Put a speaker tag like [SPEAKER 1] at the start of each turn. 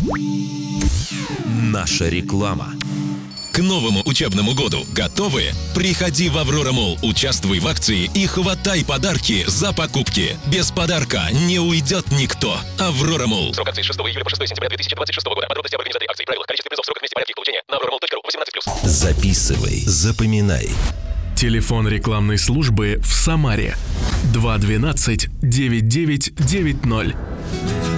[SPEAKER 1] Наша реклама.
[SPEAKER 2] К новому учебному году готовы? Приходи в Аврора Молл, участвуй в акции и хватай подарки за покупки. Без подарка не уйдет никто. Аврора Молл.
[SPEAKER 3] Срок акции с 6 июля по 6 сентября 2026 года. Подробности об организации акции, правилах, количестве призов, сроках, месте, порядке их получения на auroramall.ru. 18+.
[SPEAKER 1] Записывай, запоминай.
[SPEAKER 4] Телефон рекламной службы в Самаре 212 9990.